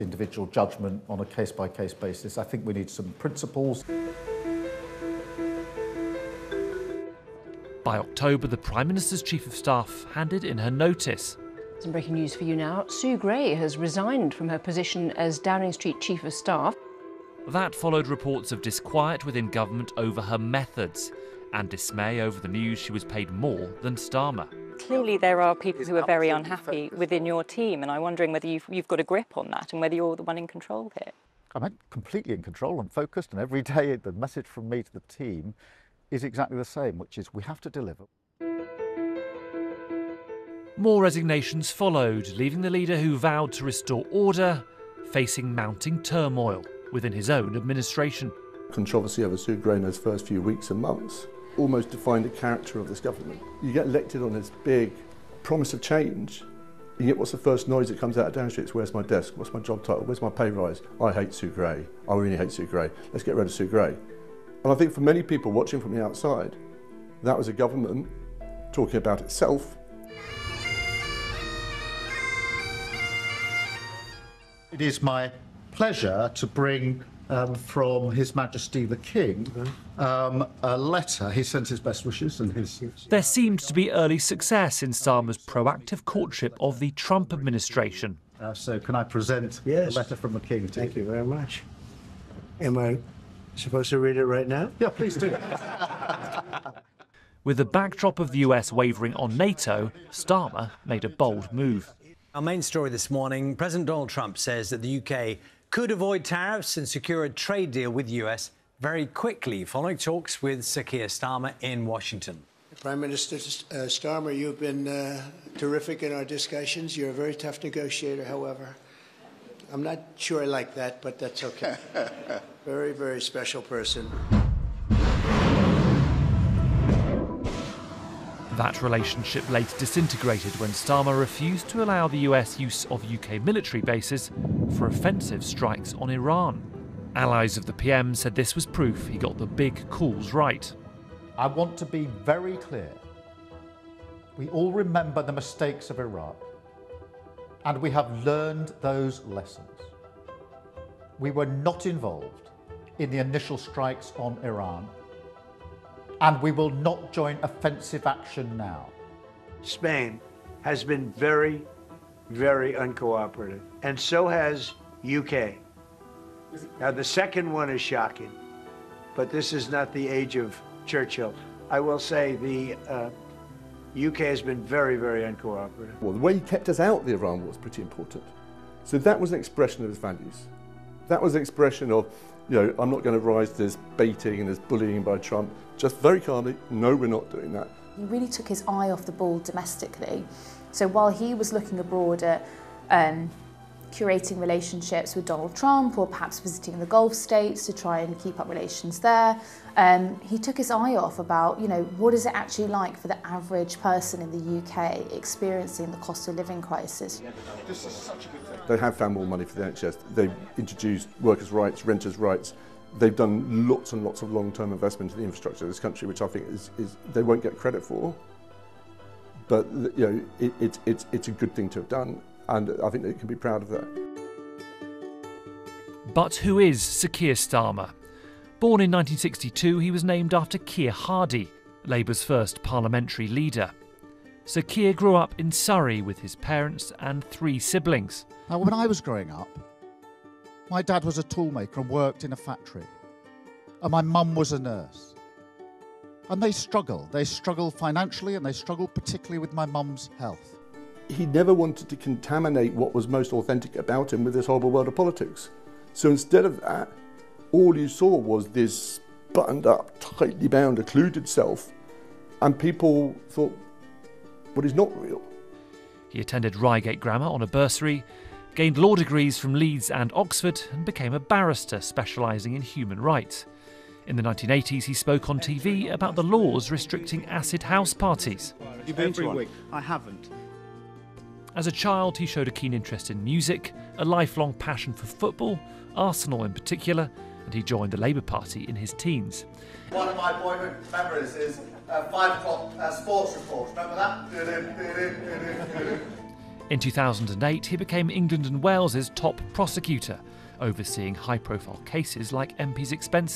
Individual judgment on a case-by-case basis. I think we need some principles. By October, the Prime Minister's Chief of Staff handed in her notice. Some breaking news for you now. Sue Gray has resigned from her position as Downing Street Chief of Staff. That followed reports of disquiet within government over her methods and dismay over the news she was paid more than Starmer. Clearly there are people who are very unhappy within your team, and I'm wondering whether you've got a grip on that and whether you're the one in control here. I'm completely in control and focused, and every day the message from me to the team is exactly the same, which is we have to deliver. More resignations followed, leaving the leader who vowed to restore order facing mounting turmoil within his own administration. Controversy over Sue Gray in those first few weeks and months almost defined the character of this government. You get elected on this big promise of change, and yet what's the first noise that comes out of Downing Street? It's, where's my desk? What's my job title? Where's my pay rise? I hate Sue Gray. I really hate Sue Gray. Let's get rid of Sue Gray. And I think for many people watching from the outside, that was a government talking about itself. It is my pleasure to bring from His Majesty the King a letter. He sent his best wishes and his... There seemed to be early success in Starmer's proactive courtship of the Trump administration. So can I present a letter from the King to you? Thank you very much. Am I supposed to read it right now? Yeah, please do. With the backdrop of the US wavering on NATO, Starmer made a bold move. Our main story this morning, President Donald Trump says that the UK could avoid tariffs and secure a trade deal with the US very quickly, following talks with Sir Keir Starmer in Washington. Prime Minister Starmer, you've been terrific in our discussions. You're a very tough negotiator, however. I'm not sure I like that, but that's okay. Very, very special person. That relationship later disintegrated when Starmer refused to allow the US use of UK military bases for offensive strikes on Iran. Allies of the PM said this was proof he got the big calls right. I want to be very clear. We all remember the mistakes of Iraq, and we have learned those lessons. We were not involved in the initial strikes on Iran, and we will not join offensive action now. Spain has been very, very uncooperative, and so has UK. Now, the second one is shocking, but this is not the age of Churchill. I will say the UK has been very, very uncooperative. Well, the way he kept us out of the Iran war was pretty important. So that was an expression of his values. That was an expression of, you know, I'm not going to rise to this baiting and this bullying by Trump. Just very calmly, no, we're not doing that. He really took his eye off the ball domestically. So while he was looking abroad at curating relationships with Donald Trump or perhaps visiting the Gulf states to try and keep up relations there, he took his eye off about, you know, what is it actually like for the average person in the UK experiencing the cost of living crisis. This is such a good thing. They have found more money for the NHS. They've introduced workers' rights, renters' rights. They've done lots and lots of long-term investment in the infrastructure of this country, which I think is they won't get credit for. But you know, it's a good thing to have done, and I think they can be proud of that. But who is Sir Keir Starmer? Born in 1962, he was named after Keir Hardie, Labour's first parliamentary leader. Sir Keir grew up in Surrey with his parents and 3 siblings. Now, when I was growing up, my dad was a toolmaker and worked in a factory, and my mum was a nurse. And they struggle. They struggle financially, and they struggle particularly with my mum's health. He never wanted to contaminate what was most authentic about him with this horrible world of politics. So instead of that, all you saw was this buttoned up, tightly bound, occluded self, and people thought, well, he's not real. He attended Reigate Grammar on a bursary, gained law degrees from Leeds and Oxford, and became a barrister specialising in human rights. In the 1980s, he spoke on TV about the laws restricting acid house parties. You've been to one? I haven't. As a child, he showed a keen interest in music, a lifelong passion for football, Arsenal in particular, and he joined the Labour Party in his teens. One of my boyhood memories is 5 o'clock sports report. Remember that? In 2008, he became England and Wales's top prosecutor, overseeing high-profile cases like MP's expenses.